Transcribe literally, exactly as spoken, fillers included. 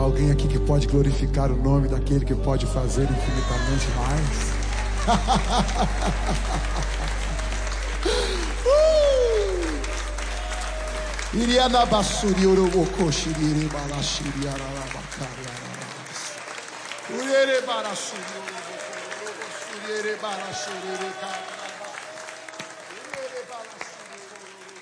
Alguém aqui que pode glorificar o nome daquele que pode fazer infinitamente mais? Iriana basuri oroboko shiriri balashiri arabakari arabas. Urere barashiri oroboko shiriri balashiri.